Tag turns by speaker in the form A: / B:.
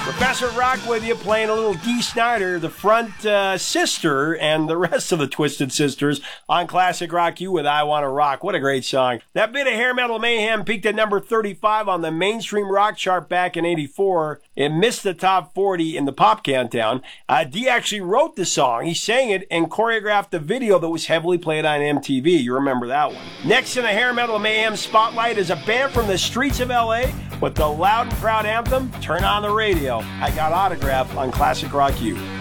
A: Professor Rock with you, playing a little Dee Snider, the front sister, and the rest of the Twisted Sisters on Classic Rock U with I Wanna Rock. What a great song. That bit of hair metal mayhem peaked at number 35 on the mainstream rock chart back in 84. It missed the top 40 in the pop countdown. Dee actually wrote the song. He sang it and choreographed the video that was heavily played on MTV. You remember that one. Next in the hair metal mayhem spotlight is a band from the streets of LA with the loud and proud anthem, Turn on the Radio. I Got Autograph on Classic Rock U.